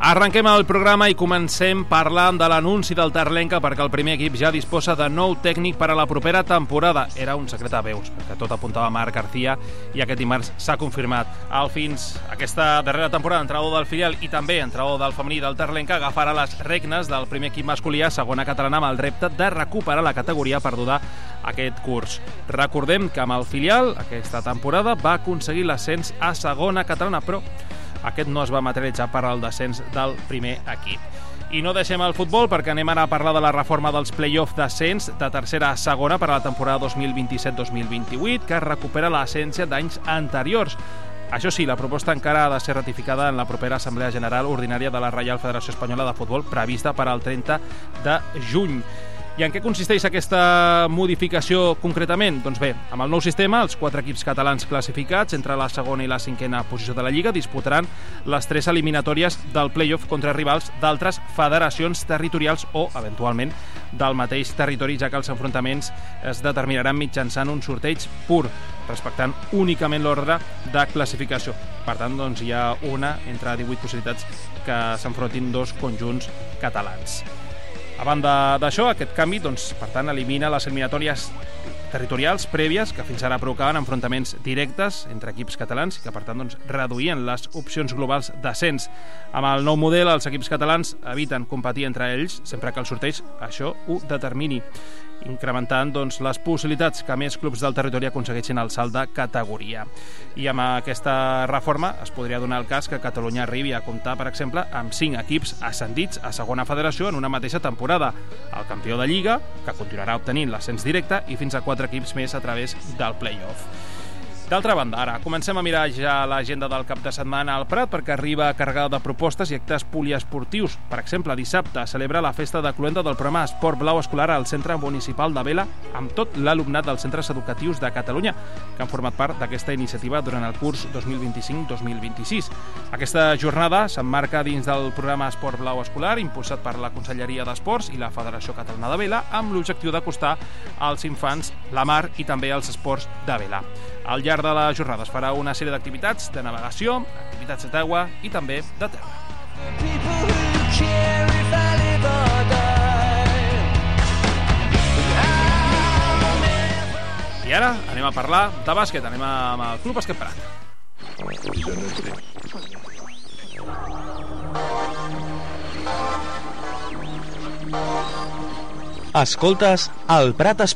Arrenquem el programa i comencem parlant de l'anunci del Terlenca perquè el primer equip ja disposa de nou tècnic per a la propera temporada. Era un secret a veus, perquè tot apuntava a Marc García i aquest dimarts s'ha confirmat. Al fins, aquesta darrera temporada, entrenador del filial i també entrenador del femení del Terlenca agafarà les regnes del primer equip masculí a segona catalana amb el repte de recuperar la categoria perduda aquest curs. Recordem que amb el filial aquesta temporada va aconseguir l'ascens a segona catalana, però aquest no es va materialitzar per al descens del primer equip. I no deixem el futbol perquè anem ara a parlar de la reforma dels play-off d'ascens de tercera a segona per a la temporada 2027-2028 que recupera l'essència d'anys anteriors. Això sí, la proposta encara ha de ser ratificada en la propera Assemblea General Ordinària de la Reial Federació Espanyola de Futbol prevista per al 30 de juny. I en què consisteix aquesta modificació concretament? Doncs bé, amb el nou sistema, els 4 equips catalans classificats entre la segona i la cinquena posició de la Lliga disputaran les 3 eliminatòries del play-off contra rivals d'altres federacions territorials o, eventualment, del mateix territori, ja que els enfrontaments es determinaran mitjançant un sorteig pur, respectant únicament l'ordre de classificació. Per tant, doncs, hi ha una entre 18 possibilitats que s'enfrontin dos conjunts catalans. A banda d'això, aquest canvi, doncs, per tant, elimina les eliminatòries territorials prèvies que fins ara provocaven enfrontaments directes entre equips catalans i que, per tant, doncs, reduïen les opcions globals d'ascens. Amb el nou model, els equips catalans eviten competir entre ells sempre que el sorteig això ho determini, incrementant doncs, les possibilitats que més clubs del territori aconsegueixin el salt de categoria. I amb aquesta reforma es podria donar el cas que Catalunya arribi a comptar, per exemple, amb 5 equips ascendits a segona federació en una mateixa temporada. El campió de Lliga, que continuarà obtenint l'ascens directe, i fins a 4 equips més a través del play-off. D'altra banda, ara comencem a mirar ja l'agenda del cap de setmana al Prat perquè arriba carregada de propostes i actes poliesportius. Per exemple, dissabte celebra la festa de cloenda del programa Esport Blau Escolar al Centre Municipal de Vela amb tot l'alumnat dels centres educatius de Catalunya que han format part d'aquesta iniciativa durant el curs 2025-2026. Aquesta jornada s'emmarca dins del programa Esport Blau Escolar impulsat per la Conselleria d'Esports i la Federació Catalana de Vela amb l'objectiu d'acostar als infants la mar i també els esports de vela. Al llarg de la jornada es farà una sèrie d'activitats de navegació, activitats d'aigua i també de terra. I ara anem a parlar de bàsquet, anem amb el Club Bàsquet Prat. Escoltes el Prat